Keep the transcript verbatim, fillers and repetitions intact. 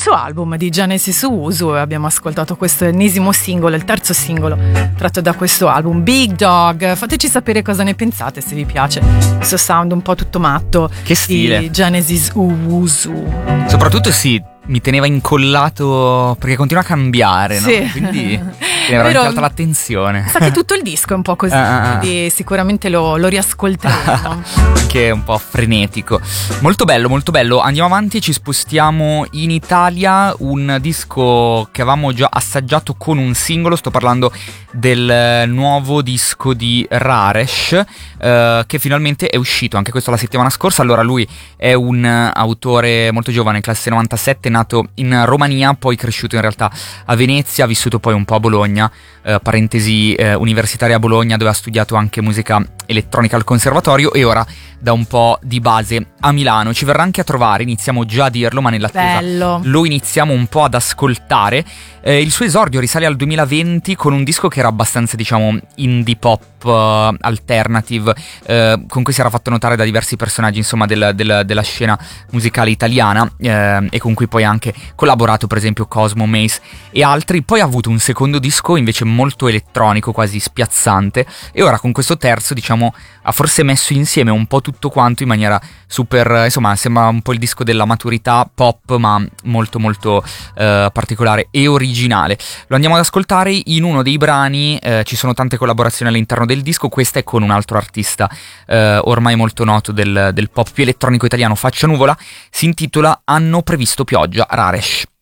terzo album di Genesis Owusu e abbiamo ascoltato questo ennesimo singolo, il terzo singolo tratto da questo album, Big Dog. Fateci sapere cosa ne pensate, se vi piace questo sound un po' tutto matto che stile di Genesis Owusu. Soprattutto sì, mi teneva incollato perché continua a cambiare, no? Sì. Quindi era veramente alta l'attenzione. Sa che tutto il disco è un po' così, ah, quindi sicuramente lo, lo riascolteremo. Che è un po' frenetico. Molto bello, molto bello. Andiamo avanti e ci spostiamo in Italia. Un disco che avevamo già assaggiato con un singolo. Sto parlando del nuovo disco di Raresh, eh, che finalmente è uscito, anche questo la settimana scorsa. Allora, lui è un autore molto giovane, classe novantasette, nato in Romania, poi cresciuto in realtà a Venezia, ha vissuto poi un po' a Bologna, eh, parentesi eh, universitaria a Bologna, dove ha studiato anche musica elettronica al conservatorio, e ora da un po' di base a Milano. Ci verrà anche a trovare, iniziamo già a dirlo, ma nell'attesa Bello. lo iniziamo un po' ad ascoltare. Eh, il suo esordio risale al duemilaventi con un disco che era abbastanza, diciamo, indie pop, uh, alternative, uh, con cui si era fatto notare da diversi personaggi, insomma, del, del, della scena musicale italiana, uh, e con cui poi ha anche collaborato, per esempio Cosmo, Mace e altri. Poi ha avuto un secondo disco invece molto elettronico, quasi spiazzante, e ora con questo terzo, diciamo, ha forse messo insieme un po' tutto quanto in maniera super, insomma, sembra un po' il disco della maturità pop, ma molto molto uh, particolare e originale. Lo andiamo ad ascoltare. In uno dei brani uh, ci sono tante collaborazioni all'interno del disco, questa è con un altro artista uh, ormai molto noto del, del pop più elettronico italiano, Faccia Nuvola. Si intitola Hanno previsto pioggia, Raresh.